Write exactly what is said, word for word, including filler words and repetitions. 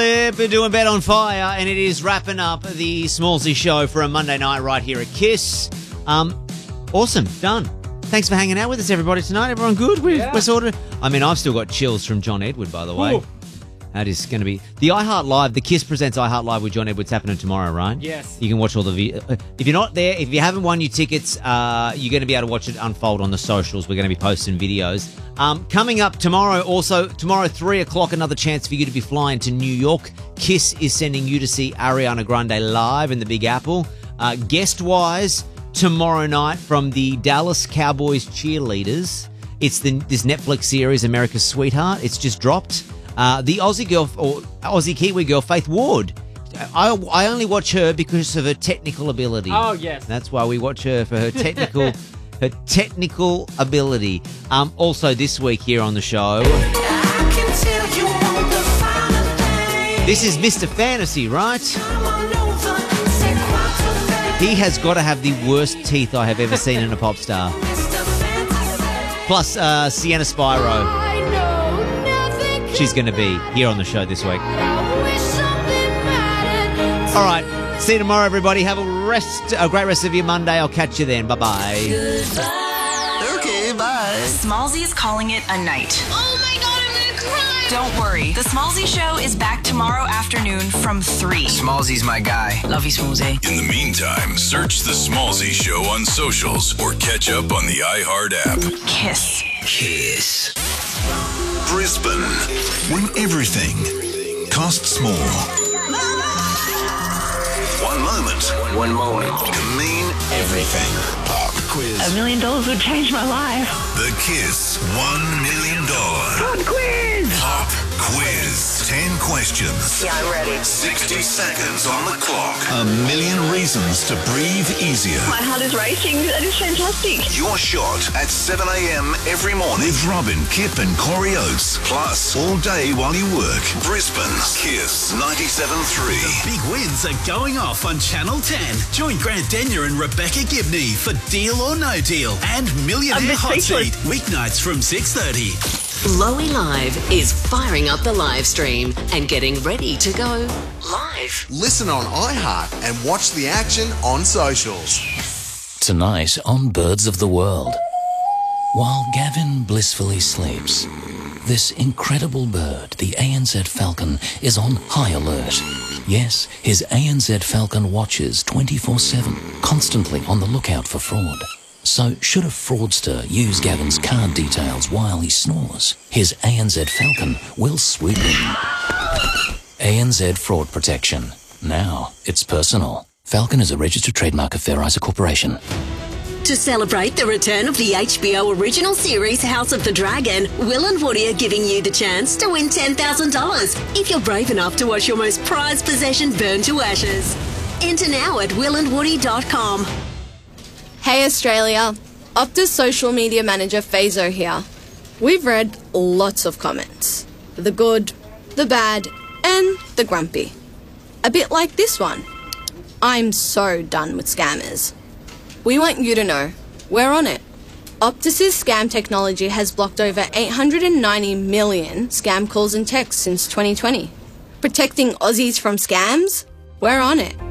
We're doing Bet on Fire, and it is wrapping up the Smallsy show for a Monday night right here at Kiss. Um, awesome, done. Thanks for hanging out with us, everybody, tonight. Everyone good? We're, yeah. we're sort of... I mean, I've still got chills from John Edward, by the way. Ooh. That is going to be... The iHeart Live, the Kiss Presents iHeart Live with John Edwards happening tomorrow, right? Yes. You can watch all the... Vi- if you're not there, if you haven't won your tickets, uh, you're going to be able to watch it unfold on the socials. We're going to be posting videos. Um, coming up tomorrow, also, tomorrow, three o'clock, another chance for you to be flying to New York. Kiss is sending you to see Ariana Grande live in the Big Apple. Uh, guest-wise, tomorrow night from the Dallas Cowboys cheerleaders, it's the this Netflix series, America's Sweetheart. It's just dropped. Uh, the Aussie girl, or Aussie Kiwi girl, Faith Ward. I, I only watch her because of her technical ability. Oh, yes. That's why we watch her, for her technical her technical ability. Um, also this week here on the show, this is Mister Fantasy, right? He has got to have the worst teeth I have ever seen in a pop star. Plus uh, Sienna Spyro. She's going to be here on the show this week. All right. See you tomorrow, everybody. Have a rest, a great rest of your Monday. I'll catch you then. Bye-bye. Okay, bye. Smallsy is calling it a night. Oh my God, I'm gonna cry. Don't worry. The Smallsy Show is back tomorrow afternoon from three. Smallsy's my guy. Love you, Smallsy. In the meantime, search The Smallsy Show on socials or catch up on the iHeart app. Kiss. Kiss. Brisbane, when everything costs more. One moment. One moment. Can mean everything. Pop quiz. A million dollars would change my life. The Kiss One Million Dollar Pop quiz. Pop Quiz. Ten questions. Yeah, I'm ready. Sixty seconds on the clock. A million reasons to breathe easier. My heart is racing. That is fantastic. Your shot at seven a.m. every morning with Robin, Kip and Corey Oates. Plus, all day while you work. Brisbane's Kiss ninety-seven point three. Big wins are going off on Channel ten. Join Grant Denyer and Rebecca Gibney for Deal or No Deal and Millionaire Hot Seat. Weeknights from six thirty. Lowy Live is firing up the live stream and getting ready to go live. Listen on iHeart and watch the action on socials. Tonight on Birds of the World. While Gavin blissfully sleeps, this incredible bird, the A N Z Falcon, is on high alert. Yes, his A N Z Falcon watches twenty-four seven, constantly on the lookout for fraud. So, should a fraudster use Gavin's card details while he snores, his A N Z Falcon will swoop in. A N Z Fraud Protection. Now, it's personal. Falcon is a registered trademark of Fair Isa Corporation. To celebrate the return of the H B O original series House of the Dragon, Will and Woody are giving you the chance to win ten thousand dollars if you're brave enough to watch your most prized possession burn to ashes. Enter now at will and woody dot com. Hey Australia, Optus social media manager Fazo here. We've read lots of comments. The good, the bad, and the grumpy. A bit like this one. I'm so done with scammers. We want you to know, we're on it. Optus's scam technology has blocked over eight hundred ninety million scam calls and texts since twenty twenty. Protecting Aussies from scams? We're on it.